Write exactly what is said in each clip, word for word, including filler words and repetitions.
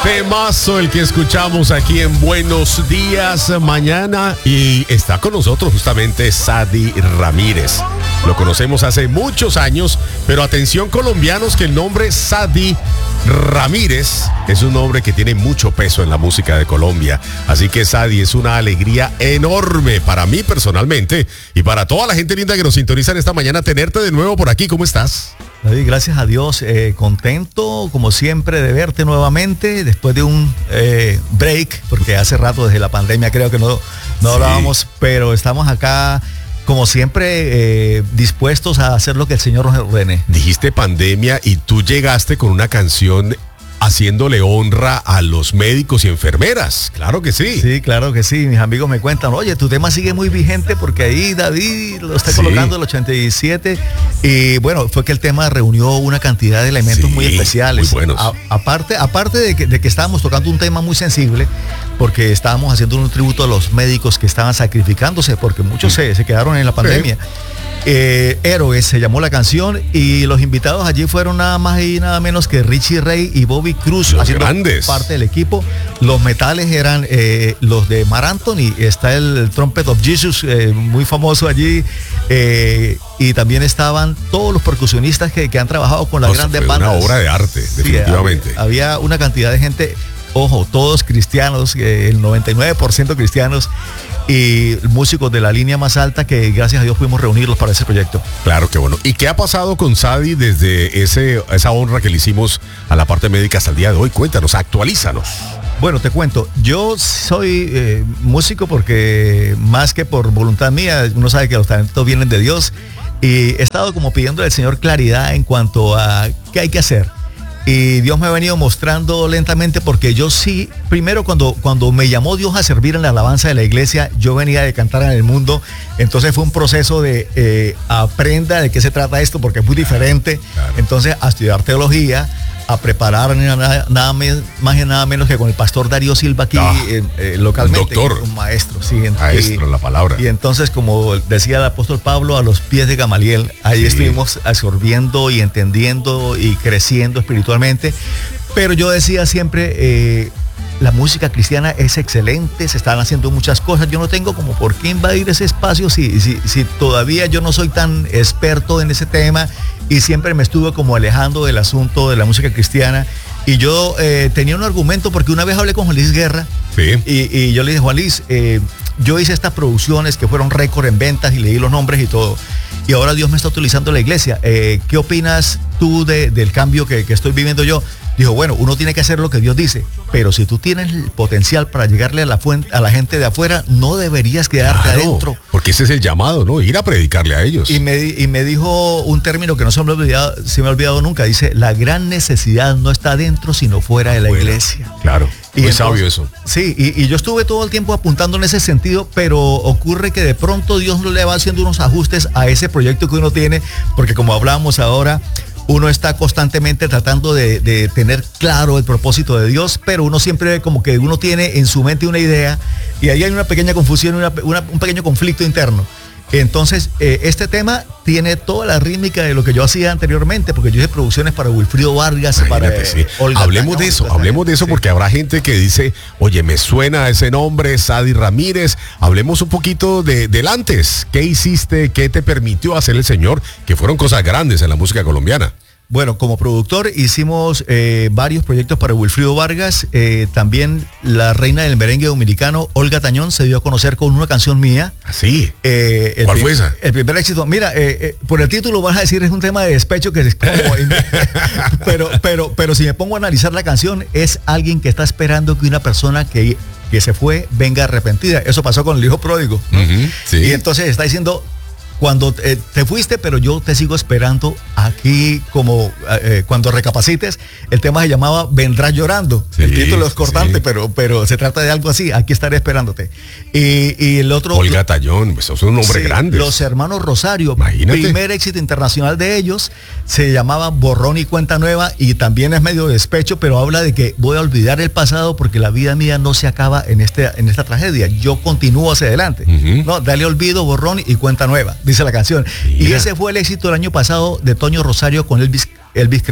Temazo el que escuchamos aquí en Buenos Días Mañana, y está con nosotros justamente Sadi Ramírez. Lo conocemos hace muchos años, pero atención colombianos, que el nombre Sadi Ramírez es un nombre que tiene mucho peso en la música de Colombia. Así que Sadi, es una alegría enorme para mí personalmente y para toda la gente linda que nos sintoniza en esta mañana tenerte de nuevo por aquí. ¿Cómo estás? David, gracias a Dios, eh, contento como siempre de verte nuevamente después de un eh, break, porque hace rato desde la pandemia creo que no, no sí. hablábamos, pero estamos acá como siempre eh, dispuestos a hacer lo que el Señor nos ordene. Dijiste pandemia y tú llegaste con una canción haciéndole honra a los médicos y enfermeras. Claro que sí. Sí, claro que sí. Mis amigos me cuentan, oye, tu tema sigue muy vigente porque ahí David lo está sí. colocando el ochenta y siete. Y bueno, fue que el tema reunió una cantidad de elementos sí, muy especiales. Muy buenos. A, aparte aparte de, que, de que estábamos tocando un tema muy sensible, porque estábamos haciendo un tributo a los médicos que estaban sacrificándose, porque muchos sí. se, se quedaron en la pandemia. Sí. Eh, Héroes se llamó la canción, y los invitados allí fueron nada más y nada menos que Richie Ray y Bobby Cruz, los haciendo grandes. parte del equipo. Los metales eran eh, los de Mar Anthony, está el, el Trumpet of Jesus, eh, muy famoso allí, eh, y también estaban todos los percusionistas que, que han trabajado con las o grandes sea, bandas. Una obra de arte, definitivamente. Sí, había, había una cantidad de gente, ojo, todos cristianos, eh, el noventa y nueve por ciento cristianos, y músicos de la línea más alta que gracias a Dios pudimos reunirlos para ese proyecto. Claro, que bueno. ¿Y qué ha pasado con Sadi desde ese, esa honra que le hicimos a la parte médica hasta el día de hoy? Cuéntanos, actualízanos. Bueno, te cuento, yo soy eh, músico porque más que por voluntad mía, uno sabe que los talentos vienen de Dios, y he estado como pidiendo al Señor claridad en cuanto a qué hay que hacer. Y Dios me ha venido mostrando lentamente, porque yo sí, primero cuando, cuando me llamó Dios a servir en la alabanza de la iglesia, yo venía de cantar en el mundo, entonces fue un proceso de eh, aprenda de qué se trata esto, porque es muy diferente, claro. Entonces a estudiar teología, a preparar nada, nada más y nada menos que con el pastor Darío Silva aquí ah, eh, eh, localmente. Doctor. Un maestro, sí. Maestro, y, la palabra. Y entonces, como decía el apóstol Pablo, a los pies de Gamaliel, ahí sí. estuvimos absorbiendo y entendiendo y creciendo espiritualmente. Pero yo decía siempre, eh, la música cristiana es excelente, se están haciendo muchas cosas. Yo no tengo como por qué invadir ese espacio si, si, si todavía yo no soy tan experto en ese tema, y siempre me estuve como alejando del asunto de la música cristiana. Y yo eh, tenía un argumento, porque una vez hablé con Juan Luis Guerra sí. y, y yo le dije, Juan Luis, eh, yo hice estas producciones que fueron récord en ventas y leí los nombres y todo, y ahora Dios me está utilizando la iglesia. Eh, ¿Qué opinas tú de, del cambio que, que estoy viviendo yo? Dijo, bueno, uno tiene que hacer lo que Dios dice, pero si tú tienes el potencial para llegarle a la fuente, a la gente de afuera, no deberías quedarte claro, adentro. Porque ese es el llamado, ¿no? Ir a predicarle a ellos. Y me, y me dijo un término que no se me ha olvidado, se me ha olvidado nunca. Dice, la gran necesidad no está adentro, sino fuera de la fuera. iglesia. Claro, y muy entonces, sabio eso. Sí, y, y yo estuve todo el tiempo apuntando en ese sentido, pero ocurre que de pronto Dios no le va haciendo unos ajustes a ese proyecto que uno tiene, porque como hablábamos ahora, uno está constantemente tratando de, de tener claro el propósito de Dios, pero uno siempre como que uno tiene en su mente una idea, y ahí hay una pequeña confusión, una, una, un pequeño conflicto interno. Entonces, eh, este tema tiene toda la rítmica de lo que yo hacía anteriormente, porque yo hice producciones para Wilfrido Vargas, Imagínate, para sí. Olga Hablemos Tañón, de eso, Olga hablemos de eso, sí. porque habrá gente que dice, oye, me suena ese nombre, Sadi Ramírez. Hablemos un poquito de, del antes. ¿Qué hiciste? ¿Qué te permitió hacer el Señor? Que fueron cosas grandes en la música colombiana. Bueno, como productor hicimos eh, varios proyectos para Wilfrido Vargas, eh, también la reina del merengue dominicano, Olga Tañón, se dio a conocer con una canción mía. ¿Así? Eh, ¿Cuál fue esa? El primer éxito, mira, eh, eh, por el título vas a decir es un tema de despecho, que es como, pero, pero, pero si me pongo a analizar la canción, es alguien que está esperando que una persona que, que se fue venga arrepentida. Eso pasó con el hijo pródigo, ¿no? Uh-huh, sí. Y entonces está diciendo, cuando eh, te fuiste, pero yo te sigo esperando aquí, como eh, cuando recapacites. El tema se llamaba Vendrás llorando. Sí, el título es cortante, sí. pero, pero se trata de algo así. Aquí estaré esperándote. Y, y el otro... Olga Tañón, eso es un nombre sí, grande. Los hermanos Rosario, Imagínate. Primer éxito internacional de ellos, se llamaba Borrón y Cuenta Nueva, y también es medio despecho, pero habla de que voy a olvidar el pasado porque la vida mía no se acaba en, este, en esta tragedia. Yo continúo hacia adelante. Uh-huh. No, dale olvido, borrón y cuenta nueva, dice la canción. Mira. Y ese fue el éxito del año pasado de Toño Rosario con Elvis, Elvis Crespo.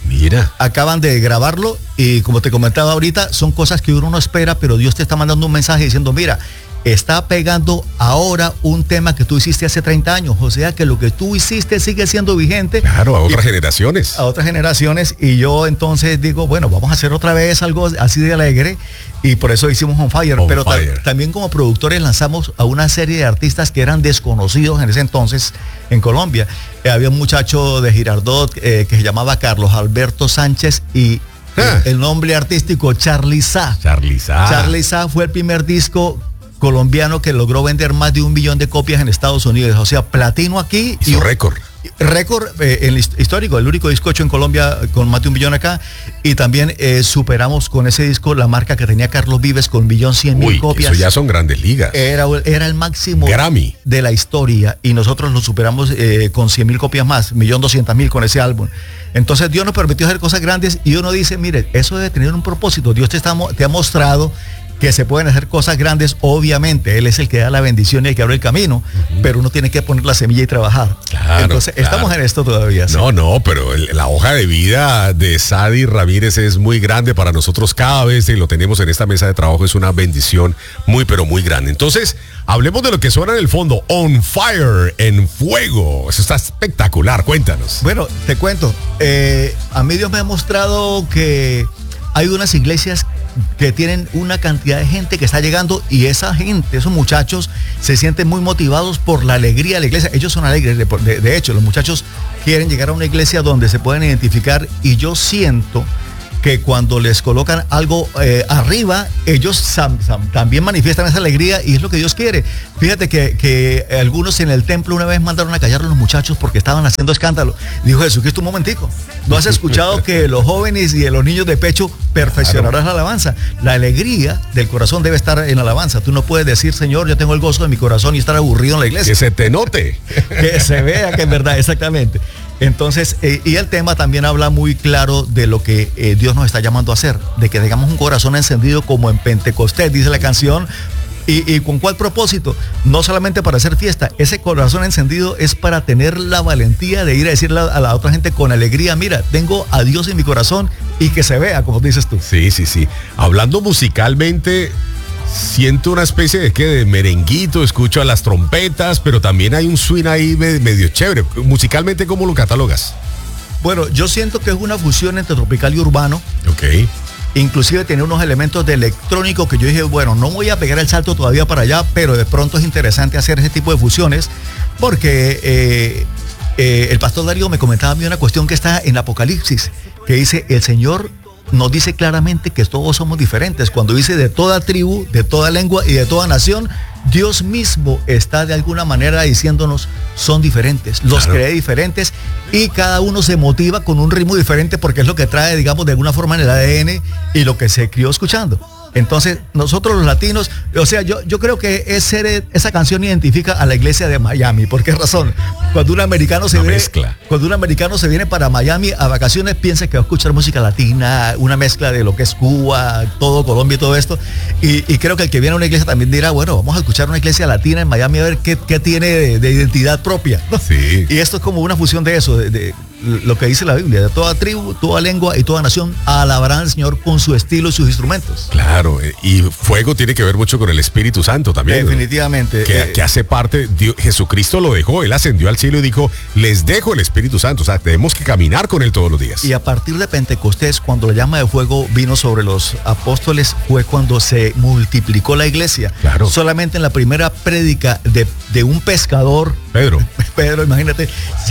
Mira. Acaban de grabarlo y como te comentaba ahorita, son cosas que uno no espera, pero Dios te está mandando un mensaje diciendo, mira, está pegando ahora un tema que tú hiciste hace treinta años, o sea que lo que tú hiciste sigue siendo vigente. Claro, a otras y, generaciones. A otras generaciones, y yo entonces digo, bueno, vamos a hacer otra vez algo así de alegre, y por eso hicimos On Fire, On pero Fire. Ta- también como productores lanzamos a una serie de artistas que eran desconocidos en ese entonces en Colombia. Eh, había un muchacho de Girardot eh, que se llamaba Carlos Alberto Sánchez y ah. el, el nombre artístico Charly Sa. Charly Sa. Charly Sa fue el primer disco colombiano que logró vender más de un millón de copias en Estados Unidos, o sea, platino aquí. Hizo y récord. Récord eh, en el histórico, el único disco hecho en Colombia con más de un millón acá, y también eh, superamos con ese disco la marca que tenía Carlos Vives con un millón cien mil copias. Eso ya son grandes ligas. Era, era el máximo Grammy de la historia, y nosotros lo superamos eh, con cien mil copias más, un millón doscientas mil con ese álbum. Entonces Dios nos permitió hacer cosas grandes, y uno dice, mire, eso debe tener un propósito. Dios te, está, te ha mostrado que se pueden hacer cosas grandes, obviamente, Él es el que da la bendición y el que abre el camino, uh-huh. pero uno tiene que poner la semilla y trabajar. Claro, Entonces, claro. estamos en esto todavía. ¿sí? No, no, pero el, la hoja de vida de Sadi Ramírez es muy grande para nosotros cada vez que lo tenemos en esta mesa de trabajo, es una bendición muy, pero muy grande. Entonces, hablemos de lo que suena en el fondo, On Fire, en fuego. Eso está espectacular, cuéntanos. Bueno, te cuento, eh, a mí Dios me ha mostrado que hay unas iglesias que tienen una cantidad de gente que está llegando, y esa gente, esos muchachos se sienten muy motivados por la alegría de la iglesia. Ellos son alegres, de, de, de hecho, los muchachos quieren llegar a una iglesia donde se pueden identificar, y yo siento que cuando les colocan algo eh, arriba, ellos sam, sam, también manifiestan esa alegría, y es lo que Dios quiere. Fíjate que, que algunos en el templo una vez mandaron a callar a los muchachos porque estaban haciendo escándalo. Dijo Jesucristo, un momentico, ¿no has escuchado que los jóvenes y los niños de pecho perfeccionarán la alabanza? La alegría del corazón debe estar en la alabanza. Tú no puedes decir, Señor, yo tengo el gozo de mi corazón, y estar aburrido en la iglesia. Que se te note. Que se vea que es verdad, exactamente. Entonces, eh, y el tema también habla muy claro de lo que eh, Dios nos está llamando a hacer, de que tengamos un corazón encendido como en Pentecostés, dice la canción. ¿Y, y con cuál propósito? No solamente para hacer fiesta, ese corazón encendido es para tener la valentía de ir a decirle a la otra gente con alegría, mira, tengo a Dios en mi corazón, y que se vea, como dices tú. Sí, sí, sí. Hablando musicalmente, siento una especie de, ¿qué? de merenguito, escucho a las trompetas, pero también hay un swing ahí medio chévere. Musicalmente, ¿cómo lo catalogas? Bueno, yo siento que es una fusión entre tropical y urbano. Ok. Inclusive tiene unos elementos de electrónico que yo dije, bueno, no voy a pegar el salto todavía para allá, pero de pronto es interesante hacer ese tipo de fusiones, porque eh, eh, el pastor Darío me comentaba a mí una cuestión que está en Apocalipsis, que dice, el Señor nos dice claramente que todos somos diferentes. Cuando dice de toda tribu, de toda lengua y de toda nación, Dios mismo está de alguna manera diciéndonos, son diferentes, los claro. cree diferentes, y cada uno se motiva con un ritmo diferente, porque es lo que trae, digamos, de alguna forma en el A D N y lo que se crió escuchando. Entonces, nosotros los latinos, o sea, yo, yo creo que ese, esa canción identifica a la iglesia de Miami. ¿Por qué razón? Cuando un americano se una viene, mezcla. Cuando un americano se viene para Miami a vacaciones, piensa que va a escuchar música latina, una mezcla de lo que es Cuba, todo Colombia y todo esto. Y, y creo que el que viene a una iglesia también dirá, bueno, vamos a escuchar una iglesia latina en Miami a ver qué, qué tiene de, de identidad propia, ¿no? Sí. Y esto es como una fusión de eso, de, de lo que dice la Biblia, de toda tribu, toda lengua y toda nación alabarán al Señor con su estilo y sus instrumentos. Claro, y fuego tiene que ver mucho con el Espíritu Santo también. Definitivamente. ¿no? Que, eh, que hace parte, Dios, Jesucristo lo dejó, Él ascendió al cielo y dijo, les dejo el Espíritu Santo, o sea, tenemos que caminar con Él todos los días. Y a partir de Pentecostés, cuando la llama de fuego vino sobre los apóstoles, fue cuando se multiplicó la iglesia. Claro. Solamente en la primera prédica de, de un pescador, Pedro. Pedro, imagínate,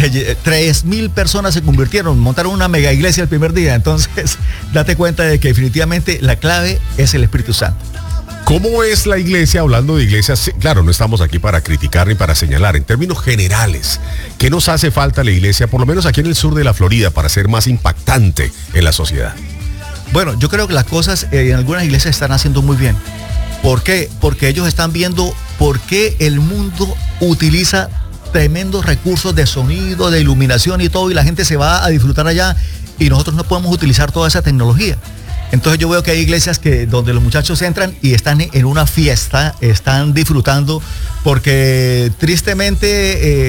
tres mil personas se convirtieron, montaron una mega iglesia el primer día. Entonces, date cuenta de que definitivamente la clave es el Espíritu Santo. ¿Cómo es la iglesia? Hablando de iglesias, claro, no estamos aquí para criticar ni para señalar. En términos generales, ¿qué nos hace falta la iglesia, por lo menos aquí en el sur de la Florida, para ser más impactante en la sociedad? Bueno, yo creo que las cosas eh, en algunas iglesias están haciendo muy bien. ¿Por qué? Porque ellos están viendo por qué el mundo utiliza tremendos recursos de sonido, de iluminación y todo, y la gente se va a disfrutar allá, y nosotros no podemos utilizar toda esa tecnología. Entonces yo veo que hay iglesias que donde los muchachos entran y están en una fiesta, están disfrutando, porque tristemente eh,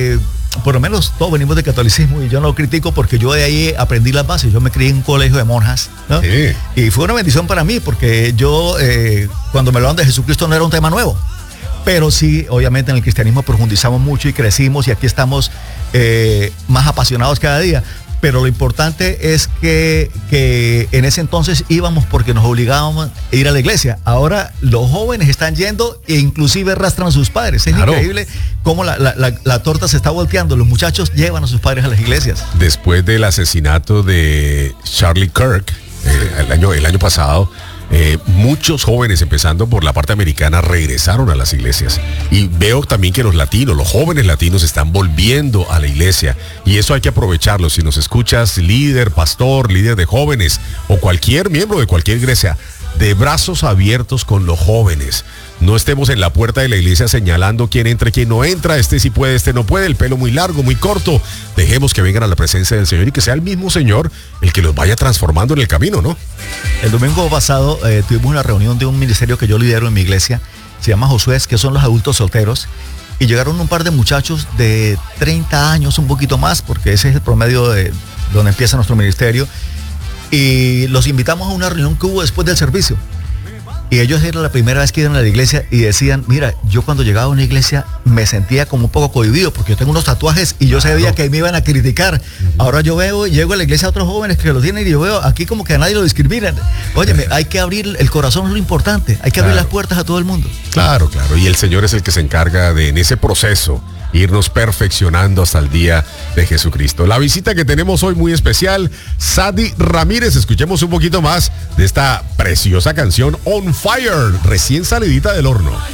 por lo menos todos venimos del catolicismo y yo no lo critico porque yo de ahí aprendí las bases. Yo me crié en un colegio de monjas, ¿no? Sí. Y fue una bendición para mí porque yo, eh, cuando me hablaban de Jesucristo no era un tema nuevo. Pero sí, obviamente en el cristianismo profundizamos mucho y crecimos y aquí estamos eh, más apasionados cada día. Pero lo importante es que, que en ese entonces íbamos porque nos obligábamos a ir a la iglesia. Ahora los jóvenes están yendo e inclusive arrastran a sus padres. Es claro. Increíble cómo la, la, la, la torta se está volteando. Los muchachos llevan a sus padres a las iglesias. Después del asesinato de Charlie Kirk eh, el, año, el año pasado, Eh, muchos jóvenes, empezando por la parte americana, regresaron a las iglesias. Y veo también que los latinos, los jóvenes latinos están volviendo a la iglesia. Y eso hay que aprovecharlo. Si nos escuchas, líder, pastor, líder de jóvenes o cualquier miembro de cualquier iglesia, de brazos abiertos con los jóvenes. No estemos en la puerta de la iglesia señalando quién entra y quién no entra, este sí puede, este no puede, el pelo muy largo, muy corto. Dejemos que vengan a la presencia del Señor y que sea el mismo Señor el que los vaya transformando en el camino, ¿no? El domingo pasado eh, tuvimos una reunión de un ministerio que yo lidero en mi iglesia, se llama Josué, que son los adultos solteros, y llegaron un par de muchachos de treinta años, un poquito más, porque ese es el promedio de donde empieza nuestro ministerio, y los invitamos a una reunión que hubo después del servicio. Y ellos era la primera vez que iban a la iglesia y decían, mira, yo cuando llegaba a una iglesia me sentía como un poco cohibido porque yo tengo unos tatuajes y yo claro. sabía que me iban a criticar. Ahora yo veo, llego a la iglesia a otros jóvenes que lo tienen y yo veo aquí como que a nadie lo discriminan. Óyeme, hay que abrir el corazón, es lo importante, hay que claro. abrir las puertas a todo el mundo. Claro, claro, y el Señor es el que se encarga de, en ese proceso, irnos perfeccionando hasta el día de Jesucristo. La visita que tenemos hoy muy especial, Sadie Ramírez. Escuchemos un poquito más de esta preciosa canción On Fire, recién salidita del horno.